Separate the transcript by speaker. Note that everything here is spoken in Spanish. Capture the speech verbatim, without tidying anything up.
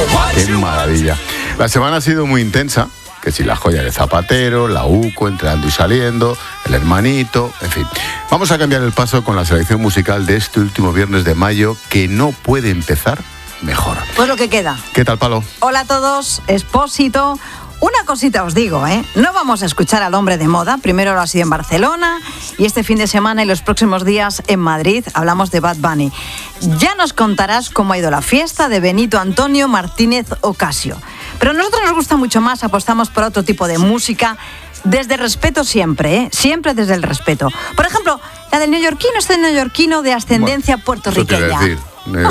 Speaker 1: Qué maravilla. La semana ha sido muy intensa. Que si la joya de Zapatero, la UCO, entrando y saliendo, el hermanito, en fin. Vamos a cambiar el paso con la selección musical de este último viernes de mayo, que no puede empezar mejor.
Speaker 2: Pues lo que queda.
Speaker 1: ¿Qué tal, Palo?
Speaker 2: Hola a todos, Expósito. Una cosita os digo, ¿eh? No vamos a escuchar al hombre de moda. Primero lo ha sido en Barcelona y este fin de semana y los próximos días en Madrid hablamos de Bad Bunny. Ya nos contarás cómo ha ido la fiesta de Benito Antonio Martínez Ocasio. Pero a nosotros nos gusta mucho más, apostamos por otro tipo de música, desde el respeto siempre, ¿eh? Siempre desde el respeto. Por ejemplo, la del neoyorquino, este neoyorquino de ascendencia
Speaker 1: bueno,
Speaker 2: puertorriqueña.